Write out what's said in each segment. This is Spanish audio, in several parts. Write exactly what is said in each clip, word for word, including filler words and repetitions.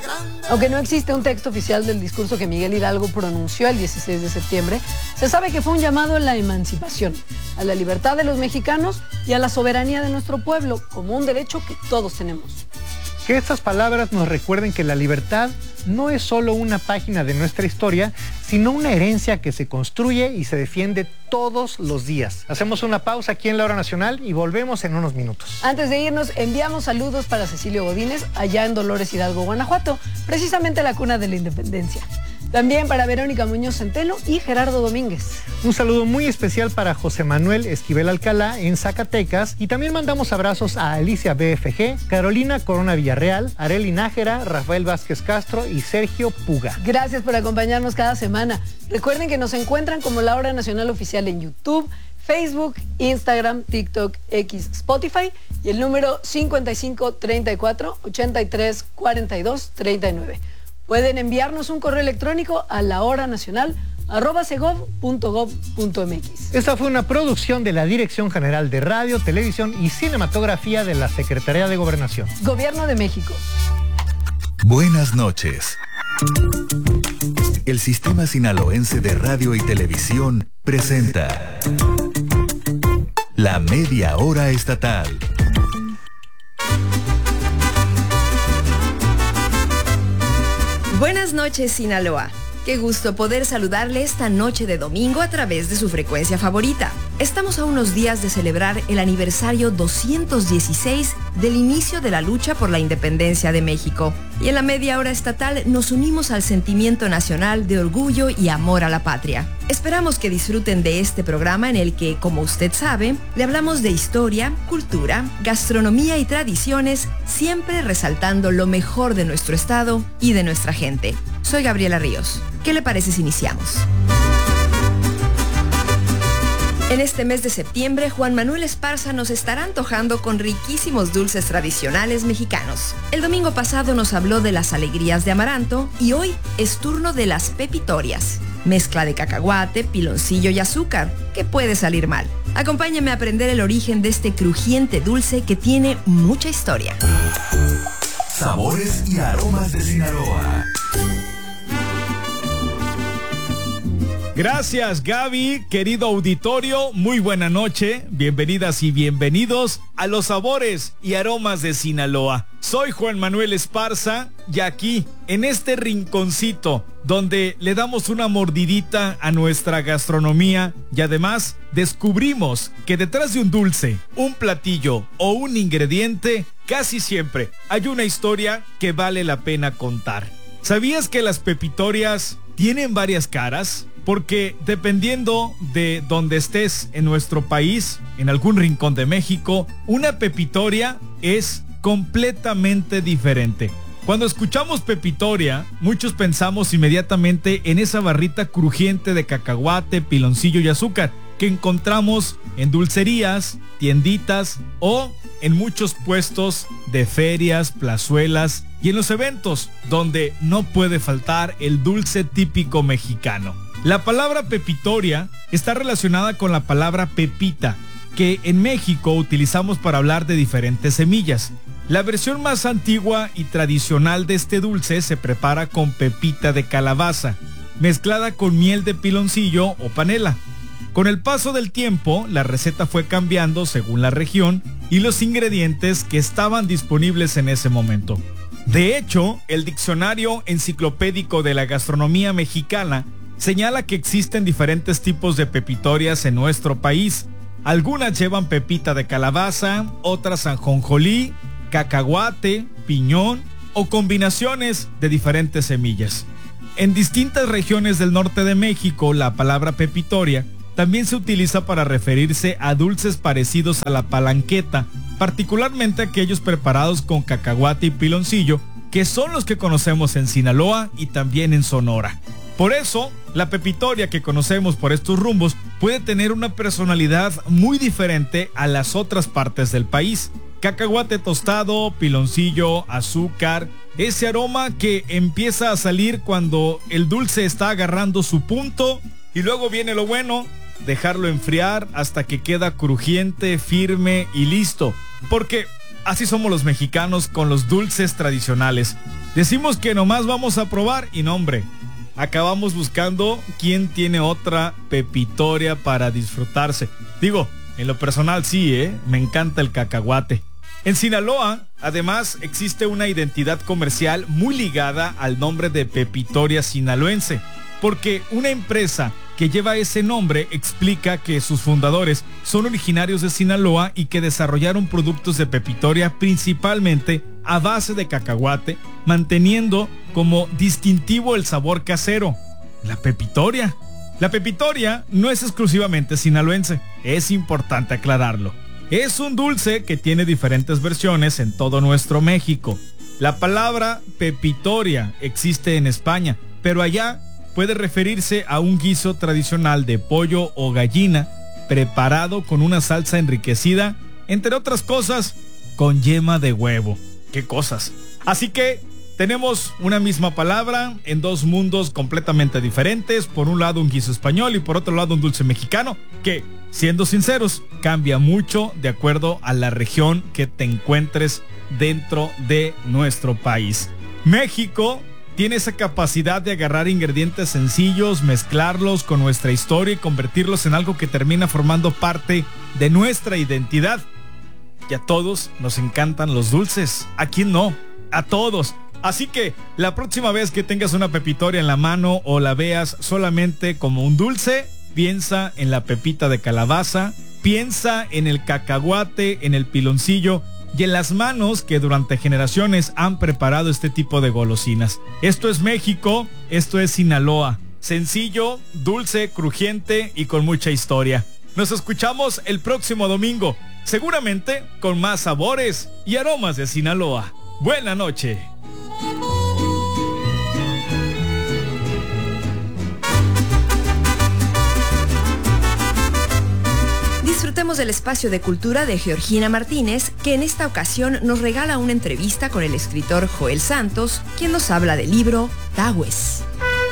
Aunque no existe un texto oficial del discurso que Miguel Hidalgo pronunció el dieciséis de septiembre, se sabe que fue un llamado a la emancipación, a la libertad de los mexicanos y a la soberanía de nuestro pueblo, como un derecho que todos tenemos. Que estas palabras nos recuerden que la libertad no es solo una página de nuestra historia, sino una herencia que se construye y se defiende todos los días. Hacemos una pausa aquí en La Hora Nacional y volvemos en unos minutos. Antes de irnos, enviamos saludos para Cecilio Godínez, allá en Dolores Hidalgo, Guanajuato, precisamente la cuna de la independencia. También para Verónica Muñoz Centeno y Gerardo Domínguez. Un saludo muy especial para José Manuel Esquivel Alcalá en Zacatecas. Y también mandamos abrazos a Alicia B F G, Carolina Corona Villarreal, Arely Nájera, Rafael Vázquez Castro y Sergio Puga. Gracias por acompañarnos cada semana. Recuerden que nos encuentran como La Hora Nacional Oficial en YouTube, Facebook, Instagram, TikTok, X, Spotify y el número cincuenta y cinco, treinta y cuatro, ochenta y tres, cuarenta y dos, treinta y nueve. Pueden enviarnos un correo electrónico a lahoranacional arroba segov punto gov punto mx. Esta fue una producción de la Dirección General de Radio, Televisión y Cinematografía de la Secretaría de Gobernación. Gobierno de México. Buenas noches. El Sistema Sinaloense de Radio y Televisión presenta La Media Hora Estatal. Buenas noches, Sinaloa. Qué gusto poder saludarle esta noche de domingo a través de su frecuencia favorita. Estamos a unos días de celebrar el aniversario doscientos dieciséis del inicio de la lucha por la independencia de México. Y en la media hora estatal nos unimos al sentimiento nacional de orgullo y amor a la patria. Esperamos que disfruten de este programa en el que, como usted sabe, le hablamos de historia, cultura, gastronomía y tradiciones, siempre resaltando lo mejor de nuestro estado y de nuestra gente. Soy Gabriela Ríos. ¿Qué le parece si iniciamos? En este mes de septiembre, Juan Manuel Esparza nos estará antojando con riquísimos dulces tradicionales mexicanos. El domingo pasado nos habló de las alegrías de amaranto y hoy es turno de las pepitorias. Mezcla de cacahuate, piloncillo y azúcar. ¿Qué puede salir mal? Acompáñame a aprender el origen de este crujiente dulce que tiene mucha historia. Sabores y aromas de Sinaloa. Gracias, Gaby, querido auditorio, muy buena noche, bienvenidas y bienvenidos a los sabores y aromas de Sinaloa. Soy Juan Manuel Esparza y aquí, en este rinconcito, donde le damos una mordidita a nuestra gastronomía y además descubrimos que detrás de un dulce, un platillo o un ingrediente, casi siempre hay una historia que vale la pena contar. ¿Sabías que las pepitorias tienen varias caras? Porque dependiendo de donde estés en nuestro país, en algún rincón de México, una pepitoria es completamente diferente. Cuando escuchamos pepitoria, muchos pensamos inmediatamente en esa barrita crujiente de cacahuate, piloncillo y azúcar que encontramos en dulcerías, tienditas o en muchos puestos de ferias, plazuelas y en los eventos donde no puede faltar el dulce típico mexicano. La palabra pepitoria está relacionada con la palabra pepita, que en México utilizamos para hablar de diferentes semillas. La versión más antigua y tradicional de este dulce se prepara con pepita de calabaza, mezclada con miel de piloncillo o panela. Con el paso del tiempo, la receta fue cambiando según la región y los ingredientes que estaban disponibles en ese momento. De hecho, el Diccionario Enciclopédico de la Gastronomía Mexicana señala que existen diferentes tipos de pepitorias en nuestro país. Algunas llevan pepita de calabaza, otras ajonjolí, cacahuate, piñón o combinaciones de diferentes semillas. En distintas regiones del norte de México, la palabra pepitoria también se utiliza para referirse a dulces parecidos a la palanqueta, particularmente aquellos preparados con cacahuate y piloncillo, que son los que conocemos en Sinaloa y también en Sonora. Por eso, la pepitoria que conocemos por estos rumbos puede tener una personalidad muy diferente a las otras partes del país. Cacahuate tostado, piloncillo, azúcar, ese aroma que empieza a salir cuando el dulce está agarrando su punto y luego viene lo bueno, dejarlo enfriar hasta que queda crujiente, firme y listo. Porque así somos los mexicanos con los dulces tradicionales. Decimos que nomás vamos a probar y no, hombre, acabamos buscando quién tiene otra pepitoria para disfrutarse. Digo, en lo personal sí, ¿eh? Me encanta el cacahuate. En Sinaloa, además, existe una identidad comercial muy ligada al nombre de Pepitoria Sinaloense, porque una empresa que lleva ese nombre explica que sus fundadores son originarios de Sinaloa y que desarrollaron productos de pepitoria principalmente a base de cacahuate, manteniendo como distintivo el sabor casero, la pepitoria. La pepitoria no es exclusivamente sinaloense, es importante aclararlo. Es un dulce que tiene diferentes versiones en todo nuestro México. La palabra pepitoria existe en España, pero allá puede referirse a un guiso tradicional de pollo o gallina preparado con una salsa enriquecida, entre otras cosas, con yema de huevo. ¡Qué cosas! Así que tenemos una misma palabra en dos mundos completamente diferentes. Por un lado un guiso español y por otro lado un dulce mexicano que, siendo sinceros, cambia mucho de acuerdo a la región que te encuentres dentro de nuestro país. México tiene esa capacidad de agarrar ingredientes sencillos, mezclarlos con nuestra historia y convertirlos en algo que termina formando parte de nuestra identidad. Y a todos nos encantan los dulces. ¿A quién no? A todos. Así que la próxima vez que tengas una pepitoria en la mano o la veas solamente como un dulce, piensa en la pepita de calabaza, piensa en el cacahuate, en el piloncillo y en las manos que durante generaciones han preparado este tipo de golosinas. Esto es México, esto es Sinaloa. Sencillo, dulce, crujiente y con mucha historia. Nos escuchamos el próximo domingo, seguramente con más sabores y aromas de Sinaloa. Buena noche. Disfrutemos del espacio de cultura de Georgina Martínez, que en esta ocasión nos regala una entrevista con el escritor Joel Santos, quien nos habla del libro Tahues.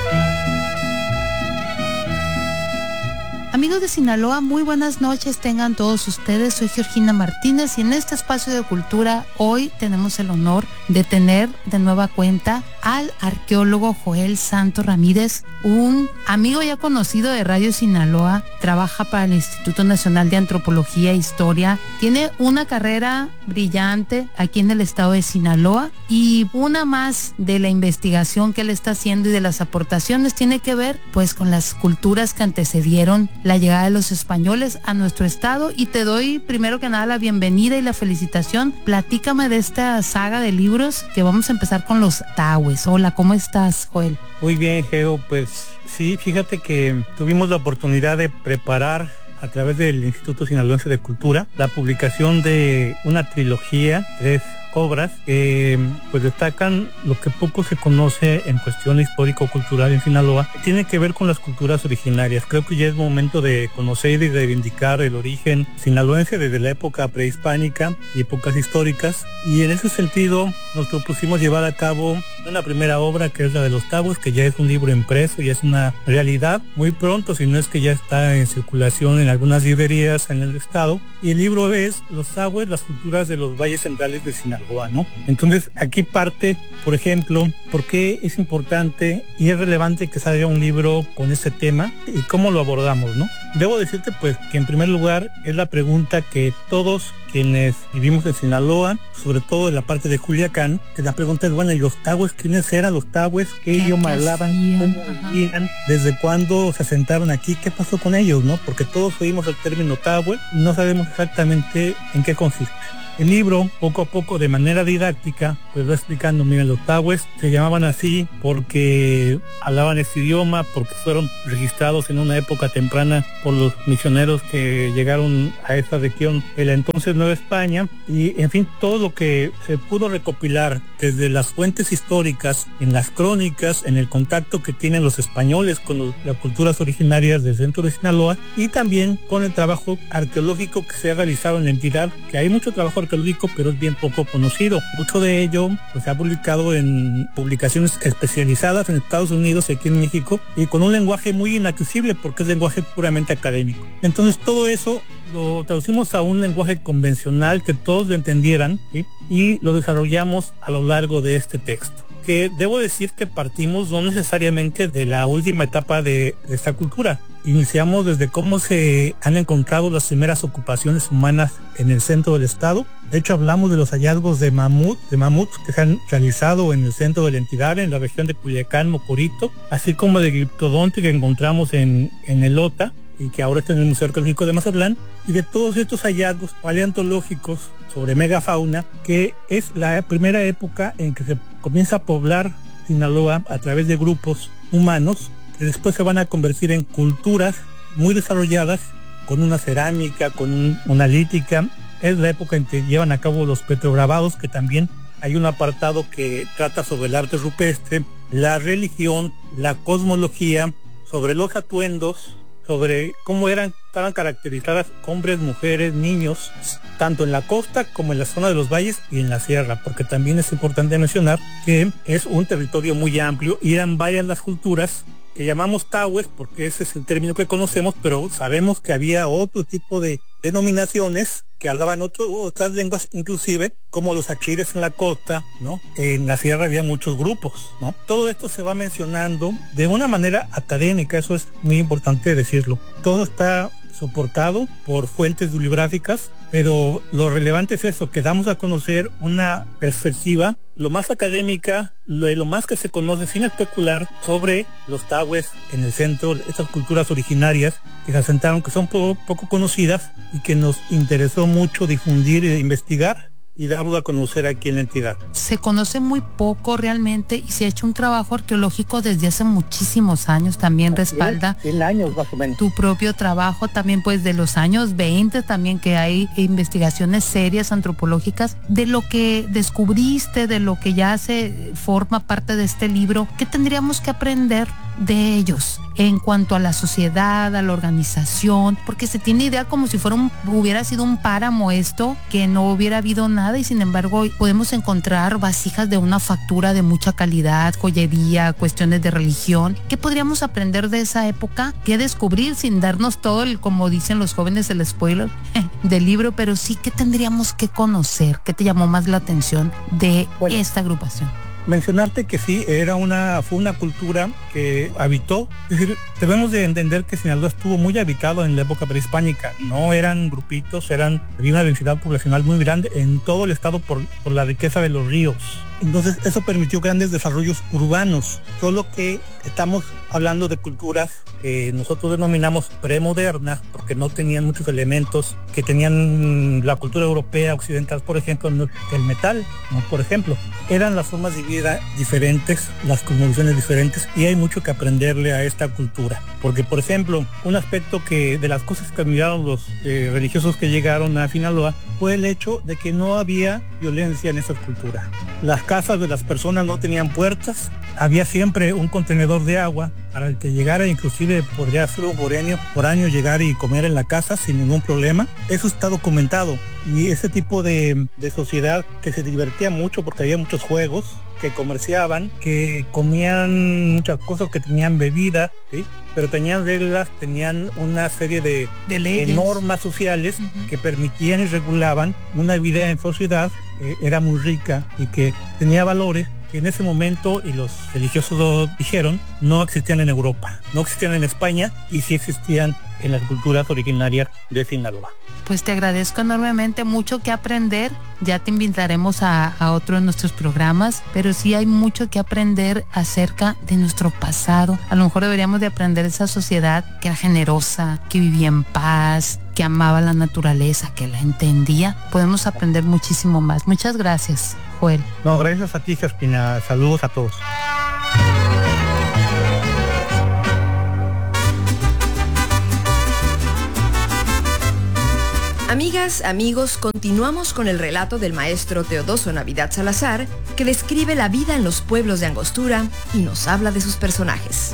Amigos de Sinaloa, muy buenas noches tengan todos ustedes. Soy Georgina Martínez y en este espacio de cultura hoy tenemos el honor de tener de nueva cuenta al arqueólogo Joel Santos Ramírez, un amigo ya conocido de Radio Sinaloa. Trabaja para el Instituto Nacional de Antropología e Historia. Tiene una carrera brillante aquí en el estado de Sinaloa y una más de la investigación que él está haciendo y de las aportaciones tiene que ver pues con las culturas que antecedieron la llegada de los españoles a nuestro estado. Y te doy primero que nada la bienvenida y la felicitación. Platícame de esta saga de libros que vamos a empezar con los Tahues. Hola, ¿cómo estás, Joel? Muy bien, Geo, pues sí, fíjate que tuvimos la oportunidad de preparar a través del Instituto Sinaloense de Cultura la publicación de una trilogía, tres obras que pues destacan lo que poco se conoce en cuestión histórico-cultural en Sinaloa. Tiene que ver con las culturas originarias. Creo que ya es momento de conocer y de reivindicar el origen sinaloense desde la época prehispánica y épocas históricas, y en ese sentido nos propusimos llevar a cabo una primera obra que es la de los Tahues, que ya es un libro impreso y es una realidad muy pronto, si no es que ya está en circulación en algunas librerías en el estado, y el libro es Los Tahues, las culturas de los valles centrales de Sinaloa, ¿no? Entonces aquí parte, por ejemplo, por qué es importante y es relevante que salga un libro con este tema y cómo lo abordamos, ¿no? Debo decirte pues que en primer lugar es la pregunta que todos quienes vivimos en Sinaloa, sobre todo en la parte de Culiacán, que la pregunta es, bueno, ¿y los Tahues quiénes eran los Tahues? ¿Qué, ¿Qué idioma hablaban? ¿Cómo vivían? ¿Desde cuándo se asentaron aquí? ¿Qué pasó con ellos, no? Porque todos oímos el término Tahue, no sabemos exactamente en qué consiste. El libro, poco a poco, de manera didáctica, pues va explicando, miren, los Tahues se llamaban así porque hablaban este idioma, porque fueron registrados en una época temprana por los misioneros que llegaron a esta región de la entonces Nueva España, y en fin, todo lo que se pudo recopilar desde las fuentes históricas, en las crónicas, en el contacto que tienen los españoles con los, las culturas originarias del centro de Sinaloa, y también con el trabajo arqueológico que se ha realizado en la entidad, que hay mucho trabajo arqueológico, pero es bien poco conocido. Mucho de ello pues, se ha publicado en publicaciones especializadas en Estados Unidos y aquí en México, y con un lenguaje muy inaccesible porque es lenguaje puramente académico. Entonces todo eso lo traducimos a un lenguaje convencional que todos lo entendieran, ¿sí? Y lo desarrollamos a lo largo de este texto. que debo decir que partimos no necesariamente de la última etapa de, de esta cultura. Iniciamos desde cómo se han encontrado las primeras ocupaciones humanas en el centro del estado. De hecho, hablamos de los hallazgos de mamut, de mamuts que se han realizado en el centro de la entidad, en la región de Culiacán, Mocorito, así como de Gliptodonte que encontramos en, en el Ota y que ahora está en el Museo Arqueológico de Mazatlán, y de todos estos hallazgos paleontológicos sobre megafauna, que es la primera época en que se comienza a poblar Sinaloa a través de grupos humanos que después se van a convertir en culturas muy desarrolladas, con una cerámica, con un, una lítica. Es la época en que llevan a cabo los petrograbados, que también hay un apartado que trata sobre el arte rupestre, la religión, la cosmología, sobre los atuendos, sobre cómo eran, estaban caracterizadas hombres, mujeres, niños, tanto en la costa como en la zona de los valles y en la sierra, porque también es importante mencionar que es un territorio muy amplio y eran varias las culturas que llamamos tahues, porque ese es el término que conocemos, pero sabemos que había otro tipo de denominaciones que hablaban otro, otras lenguas, inclusive como los achires en la costa, ¿no? En la sierra había muchos grupos, ¿no? Todo esto se va mencionando de una manera académica, eso es muy importante decirlo. Todo está soportado por fuentes bibliográficas, pero lo relevante es eso, que damos a conocer una perspectiva lo más académica, lo, lo más que se conoce sin especular sobre los tahues en el centro, estas culturas originarias que se asentaron, que son poco, poco conocidas y que nos interesó mucho difundir e investigar y darlo a conocer aquí en la entidad. Se conoce muy poco realmente y se ha hecho un trabajo arqueológico desde hace muchísimos años, también así respalda cien años más o menos tu propio trabajo, también pues de los años veinte también, que hay investigaciones serias antropológicas de lo que descubriste, de lo que ya se forma parte de este libro. ¿Qué tendríamos que aprender de ellos en cuanto a la sociedad, a la organización? Porque se tiene idea como si fuera un, hubiera sido un páramo esto, que no hubiera habido nada, y sin embargo podemos encontrar vasijas de una factura de mucha calidad, joyería, cuestiones de religión. ¿Qué podríamos aprender de esa época? ¿Qué descubrir sin darnos todo el, como dicen los jóvenes, el spoiler del libro? Pero sí, ¿qué tendríamos que conocer? ¿Qué te llamó más la atención de bueno, esta agrupación? Mencionarte que sí, era una, fue una cultura que habitó, es decir, debemos de entender que Sinaloa estuvo muy habitado en la época prehispánica, no eran grupitos, eran, había una densidad poblacional muy grande en todo el estado por, por la riqueza de los ríos. Entonces eso permitió grandes desarrollos urbanos, solo que estamos hablando de culturas que nosotros denominamos premodernas, porque no tenían muchos elementos que tenían la cultura europea occidental, por ejemplo, el metal, ¿no? Por ejemplo, eran las formas de vida diferentes, las cosmovisiones diferentes, y hay mucho que aprenderle a esta cultura, porque por ejemplo, un aspecto que de las cosas que admiraron los eh, religiosos que llegaron a Sinaloa fue el hecho de que no había violencia en esa cultura. Las casas de las personas no tenían puertas, había siempre un contenedor de agua para el que llegara, inclusive podría ser un foráneo, foráneo llegar y comer en la casa sin ningún problema. Eso está documentado, y ese tipo de, de sociedad que se divertía mucho porque había muchos juegos, que comerciaban, que comían muchas cosas, que tenían bebida, ¿sí? Pero tenían reglas, tenían una serie de, de leyes, de normas sociales uh-huh. que permitían y regulaban una vida en sociedad que era muy rica y que tenía valores que en ese momento, y los religiosos lo dijeron, no existían en Europa, no existían en España, y sí existían en las culturas originarias de Sinaloa. Pues te agradezco enormemente, mucho que aprender. Ya te invitaremos a, a otro de nuestros programas, pero sí hay mucho que aprender acerca de nuestro pasado. A lo mejor deberíamos de aprender de esa sociedad que era generosa, que vivía en paz, que amaba la naturaleza, que la entendía. Podemos aprender muchísimo más. Muchas gracias, Joel. No, gracias a ti, Jaspina. Saludos a todos. Amigas, amigos, continuamos con el relato del maestro Teodoso Navidad Salazar, que describe la vida en los pueblos de Angostura y nos habla de sus personajes.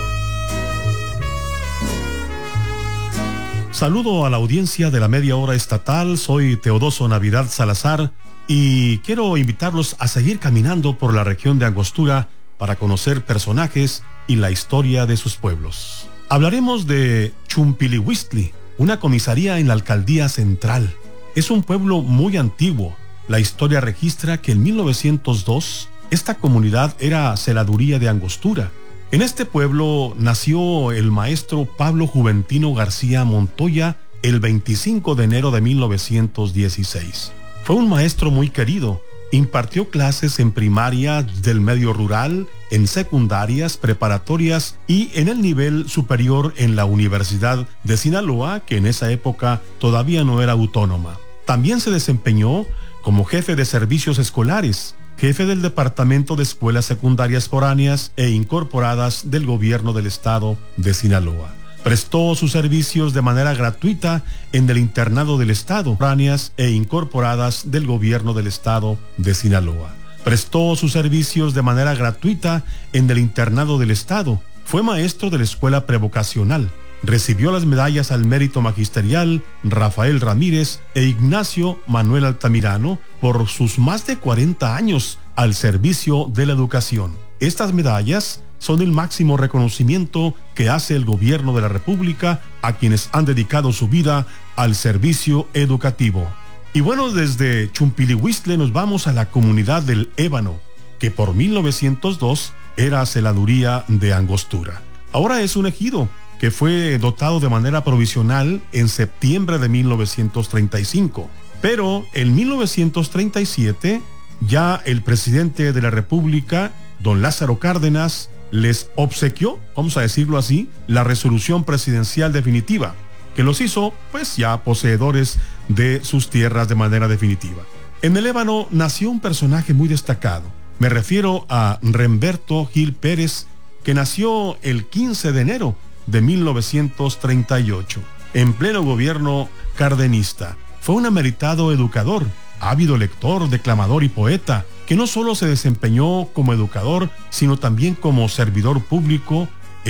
Saludo a la audiencia de la Media Hora Estatal, soy Teodoso Navidad Salazar y quiero invitarlos a seguir caminando por la región de Angostura para conocer personajes y la historia de sus pueblos. Hablaremos de Chumpilihuistli, una comisaría en la alcaldía central. Es un pueblo muy antiguo. La historia registra que en mil novecientos dos Esta comunidad era Celaduría de Angostura. En este pueblo nació el maestro Pablo Juventino García Montoya el veinticinco de enero de mil novecientos dieciséis. Fue un maestro muy querido. Impartió clases en primaria del medio rural, en secundarias, preparatorias y en el nivel superior en la Universidad de Sinaloa, que en esa época todavía no era autónoma. También se desempeñó como jefe de servicios escolares, jefe del Departamento de Escuelas Secundarias Foráneas e Incorporadas del Gobierno del Estado de Sinaloa. Prestó sus servicios de manera gratuita en el Internado del Estado, foráneas e incorporadas del Gobierno del Estado de Sinaloa. Prestó sus servicios de manera gratuita en el Internado del Estado. Fue maestro de la Escuela Prevocacional. Recibió las medallas al Mérito Magisterial Rafael Ramírez e Ignacio Manuel Altamirano por sus más de cuarenta años al servicio de la educación. Estas medallas son el máximo reconocimiento que hace el gobierno de la República a quienes han dedicado su vida al servicio educativo. Y bueno, desde Chumpilihuistle nos vamos a la comunidad del Ébano, que por mil novecientos dos era Celaduría de Angostura. Ahora es un ejido que fue dotado de manera provisional en septiembre de mil novecientos treinta y cinco. Pero en mil novecientos treinta y siete ya el presidente de la República, don Lázaro Cárdenas, les obsequió, vamos a decirlo así, la resolución presidencial definitiva, que los hizo pues ya poseedores de sus tierras de manera definitiva. En el Ébano nació un personaje muy destacado. Me refiero a Remberto Gil Pérez, que nació el quince de enero de mil novecientos treinta y ocho, en pleno gobierno cardenista. Fue un ameritado educador, ávido lector, declamador y poeta, que no solo se desempeñó como educador, sino también como servidor público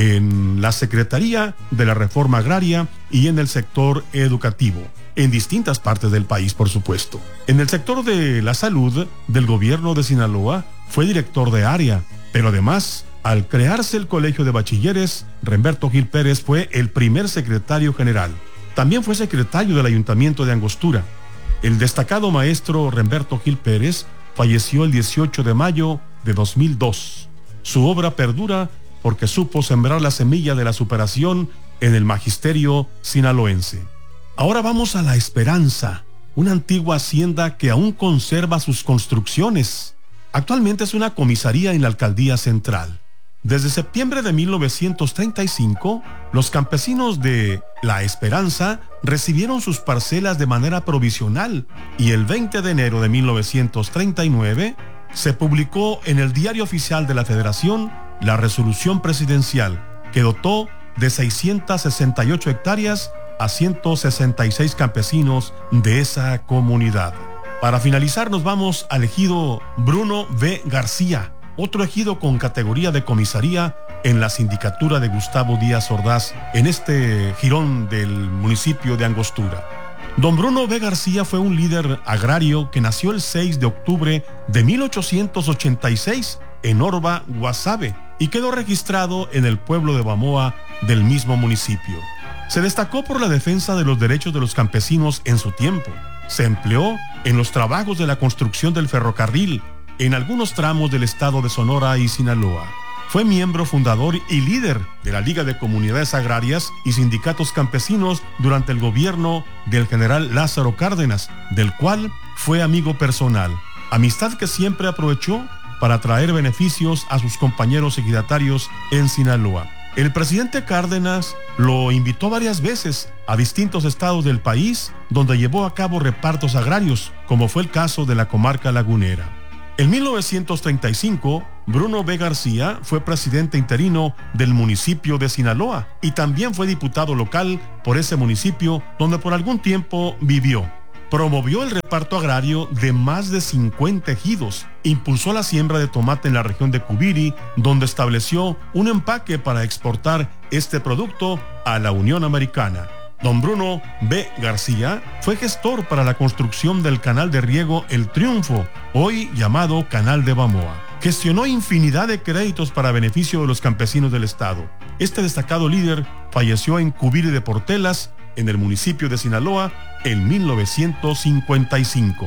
en la Secretaría de la Reforma Agraria y en el sector educativo, en distintas partes del país, por supuesto. En el sector de la salud del gobierno de Sinaloa, fue director de área, pero además, al crearse el Colegio de Bachilleres, Remberto Gil Pérez fue el primer secretario general. También fue secretario del Ayuntamiento de Angostura. El destacado maestro Remberto Gil Pérez falleció el dieciocho de mayo de dos mil dos. Su obra perdura porque supo sembrar la semilla de la superación en el magisterio sinaloense. Ahora vamos a La Esperanza, una antigua hacienda que aún conserva sus construcciones. Actualmente es una comisaría en la alcaldía central. Desde septiembre de mil novecientos treinta y cinco, los campesinos de La Esperanza recibieron sus parcelas de manera provisional y el veinte de enero de mil novecientos treinta y nueve se publicó en el Diario Oficial de la Federación la resolución presidencial que dotó de seiscientas sesenta y ocho hectáreas a ciento sesenta y seis campesinos de esa comunidad. Para finalizar nos vamos al ejido Bruno V. García, otro ejido con categoría de comisaría en la sindicatura de Gustavo Díaz Ordaz, en este jirón del municipio de Angostura. Don Bruno V. García fue un líder agrario que nació el seis de octubre de mil ochocientos ochenta y seis en Orba, Guasave, y quedó registrado en el pueblo de Bamoa del mismo municipio. Se destacó por la defensa de los derechos de los campesinos en su tiempo. Se empleó en los trabajos de la construcción del ferrocarril en algunos tramos del estado de Sonora y Sinaloa. Fue miembro fundador y líder de la Liga de Comunidades Agrarias y Sindicatos Campesinos durante el gobierno del general Lázaro Cárdenas, del cual fue amigo personal, amistad que siempre aprovechó para traer beneficios a sus compañeros ejidatarios en Sinaloa. El presidente Cárdenas lo invitó varias veces a distintos estados del país, donde llevó a cabo repartos agrarios, como fue el caso de la comarca lagunera. En mil novecientos treinta y cinco, Bruno V. García fue presidente interino del municipio de Sinaloa y también fue diputado local por ese municipio donde por algún tiempo vivió. Promovió el reparto agrario de más de cincuenta ejidos, impulsó la siembra de tomate en la región de Cubiri, donde estableció un empaque para exportar este producto a la Unión Americana. Don Bruno V. García fue gestor para la construcción del canal de riego El Triunfo, hoy llamado Canal de Bamoa. Gestionó infinidad de créditos para beneficio de los campesinos del estado. Este destacado líder falleció en Cubiri de Portelas, en el municipio de Sinaloa, en mil novecientos cincuenta y cinco.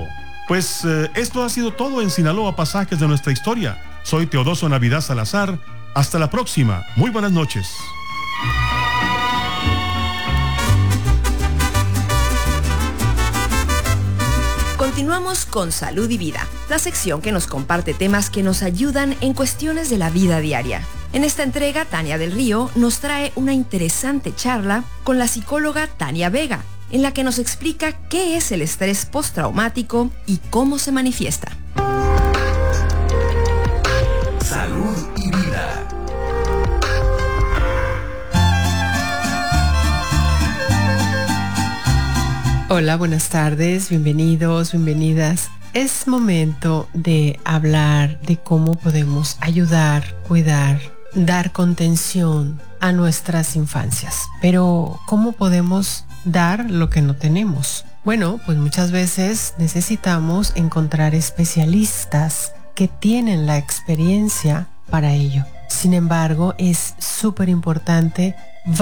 Pues eh, esto ha sido todo en Sinaloa, pasajes de nuestra historia. Soy Teodoso Navidad Salazar. Hasta la próxima. Muy buenas noches. Continuamos con Salud y Vida, la sección que nos comparte temas que nos ayudan en cuestiones de la vida diaria. En esta entrega, Tania del Río nos trae una interesante charla con la psicóloga Tania Vega, en la que nos explica qué es el estrés postraumático y cómo se manifiesta. Salud y Vida. Hola, buenas tardes, bienvenidos, bienvenidas. Es momento de hablar de cómo podemos ayudar, cuidar, dar contención a nuestras infancias. Pero, ¿cómo podemos dar lo que no tenemos? Bueno, pues muchas veces necesitamos encontrar especialistas que tienen la experiencia para ello. Sin embargo, es súper importante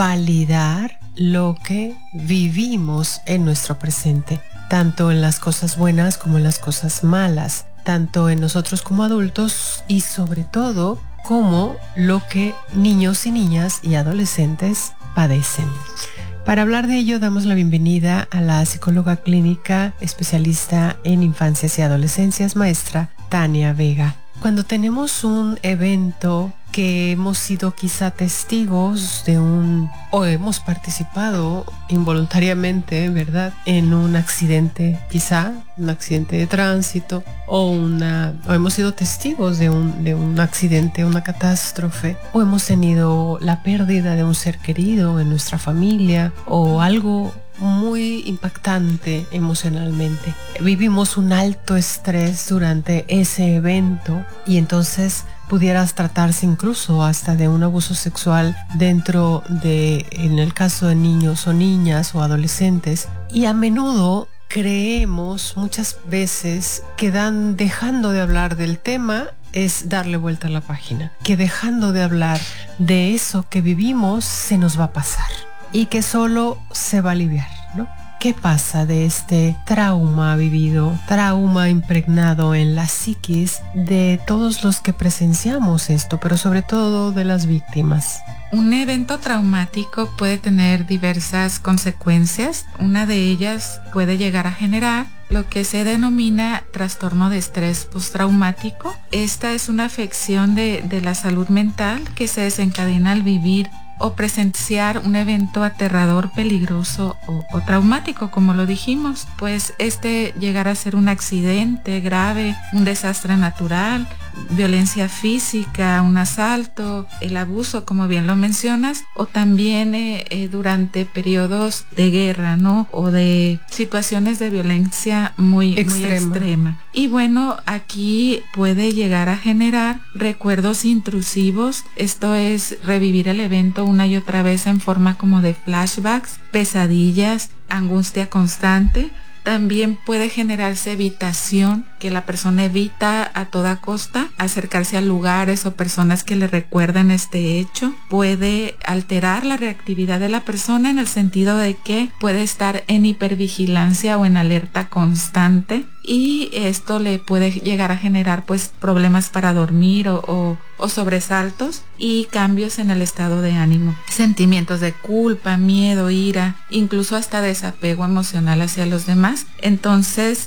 validar lo que vivimos en nuestro presente, tanto en las cosas buenas como en las cosas malas, tanto en nosotros como adultos y sobre todo como lo que niños y niñas y adolescentes padecen. Para hablar de ello damos la bienvenida a la psicóloga clínica especialista en infancias y adolescencias, maestra Tania Vega. Cuando tenemos un evento que hemos sido quizá testigos de un, o hemos participado involuntariamente, ¿verdad?, en un accidente, quizá un accidente de tránsito, o una, o hemos sido testigos de un, de un accidente, una catástrofe, o hemos tenido la pérdida de un ser querido en nuestra familia, o algo muy impactante emocionalmente. Vivimos un alto estrés durante ese evento y entonces pudieras tratarse incluso hasta de un abuso sexual dentro de, en el caso de niños o niñas o adolescentes. Y a menudo creemos muchas veces que dan, dejando de hablar del tema es darle vuelta a la página, que dejando de hablar de eso que vivimos se nos va a pasar y que solo se va a aliviar, ¿no? ¿Qué pasa de este trauma vivido, trauma impregnado en la psiquis de todos los que presenciamos esto, pero sobre todo de las víctimas? Un evento traumático puede tener diversas consecuencias. Una de ellas puede llegar a generar lo que se denomina trastorno de estrés postraumático. Esta es una afección de, de la salud mental que se desencadena al vivir o presenciar un evento aterrador, peligroso o, o traumático, como lo dijimos. Pues este llegará a ser un accidente grave, un desastre natural, violencia física, un asalto, el abuso, como bien lo mencionas, o también eh, eh, durante periodos de guerra, ¿no? O de situaciones de violencia muy extrema. muy extrema. Y bueno, aquí puede llegar a generar recuerdos intrusivos. Esto es revivir el evento una y otra vez en forma como de flashbacks, pesadillas, angustia constante. También puede generarse evitación, que la persona evita a toda costa acercarse a lugares o personas que le recuerdan este hecho. Puede alterar la reactividad de la persona en el sentido de que puede estar en hipervigilancia o en alerta constante, y esto le puede llegar a generar pues problemas para dormir o, o, o sobresaltos y cambios en el estado de ánimo, sentimientos de culpa, miedo, ira, incluso hasta desapego emocional hacia los demás. Entonces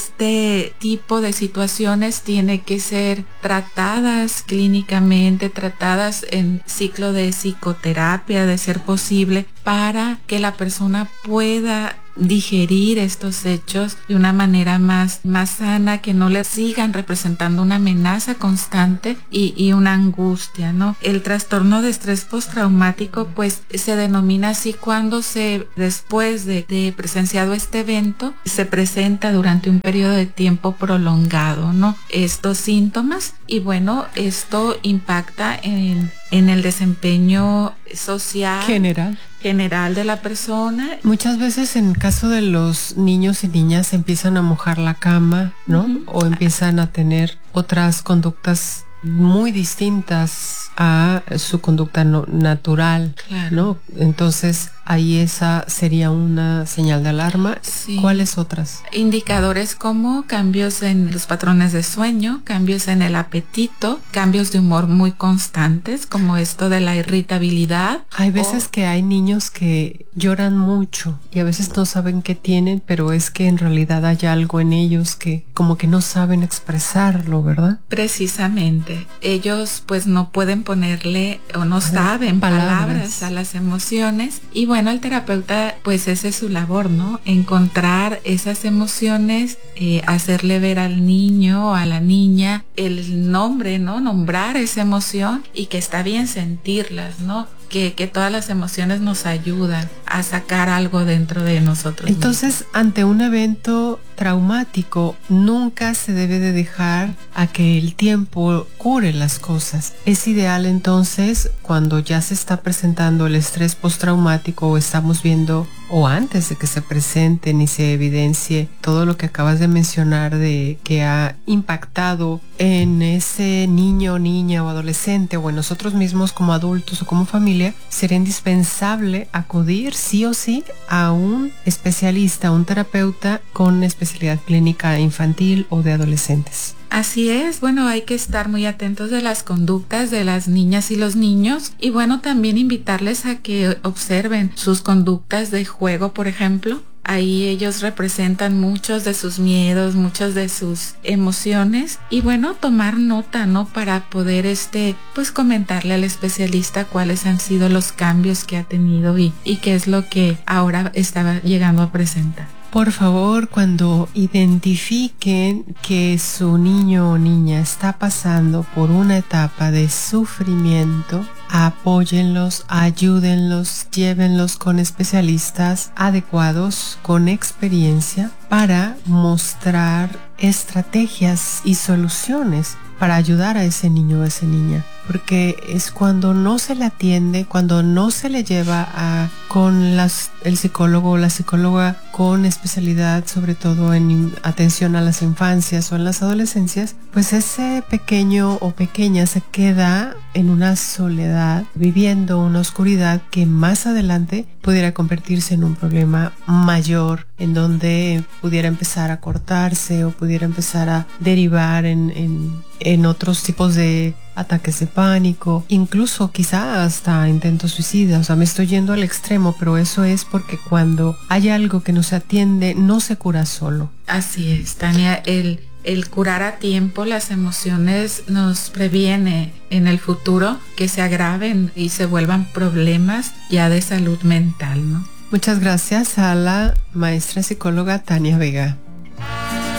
este tipo de situaciones tiene que ser tratadas clínicamente, tratadas en ciclo de psicoterapia de ser posible, para que la persona pueda digerir estos hechos de una manera más, más sana, que no le sigan representando una amenaza constante y, y una angustia, ¿no? El trastorno de estrés postraumático pues se denomina así cuando se, después de, de presenciado este evento, se presenta durante un periodo de tiempo prolongado, ¿no? Estos síntomas, y bueno, esto impacta en, en el desempeño social general general de la persona. Muchas veces en caso de los niños y niñas empiezan a mojar la cama, ¿no? Uh-huh. O empiezan a tener otras conductas muy distintas a su conducta no, natural, claro. ¿no? Entonces ahí esa sería una señal de alarma. Sí. ¿Cuáles otras? Indicadores como cambios en los patrones de sueño, cambios en el apetito, cambios de humor muy constantes, como esto de la irritabilidad. Hay veces o... que hay niños que lloran mucho y a veces no saben qué tienen, pero es que en realidad hay algo en ellos que como que no saben expresarlo, ¿verdad? Precisamente. Ellos pues no pueden ponerle o no saben palabras. palabras a las emociones y bueno, el terapeuta pues esa es su labor, ¿no? Encontrar esas emociones, eh, hacerle ver al niño o a la niña el nombre, ¿no? Nombrar esa emoción y que está bien sentirlas, ¿no? Que, que todas las emociones nos ayudan a sacar algo dentro de nosotros. Entonces, mismos. Ante un evento traumático, nunca se debe de dejar a que el tiempo cure las cosas. Es ideal entonces, cuando ya se está presentando el estrés postraumático o estamos viendo, o antes de que se presente ni se evidencie todo lo que acabas de mencionar de que ha impactado en ese niño, niña o adolescente o en nosotros mismos como adultos o como familia, sería indispensable acudir sí o sí a un especialista, a un terapeuta con especialidad clínica infantil o de adolescentes. Así es, bueno, hay que estar muy atentos de las conductas de las niñas y los niños y bueno, también invitarles a que observen sus conductas de juego, por ejemplo. Ahí ellos representan muchos de sus miedos, muchas de sus emociones y bueno, tomar nota, ¿no? Para poder este, pues comentarle al especialista cuáles han sido los cambios que ha tenido y, y qué es lo que ahora estaba llegando a presentar. Por favor, cuando identifiquen que su niño o niña está pasando por una etapa de sufrimiento, apóyenlos, ayúdenlos, llévenlos con especialistas adecuados, con experiencia, para mostrar estrategias y soluciones para ayudar a ese niño o a esa niña. Porque es cuando no se le atiende, cuando no se le lleva a con las, el psicólogo o la psicóloga con especialidad, sobre todo en atención a las infancias o en las adolescencias, pues ese pequeño o pequeña se queda en una soledad, viviendo una oscuridad que más adelante pudiera convertirse en un problema mayor, en donde pudiera empezar a cortarse o pudiera empezar a derivar en, en, en otros tipos de ataques de pánico, incluso quizá hasta intentos suicidas. O sea, me estoy yendo al extremo, pero eso es porque cuando hay algo que no se atiende, no se cura solo. Así es, Tania, el, el curar a tiempo las emociones nos previene en el futuro que se agraven y se vuelvan problemas ya de salud mental, ¿no? Muchas gracias a la maestra psicóloga Tania Vega.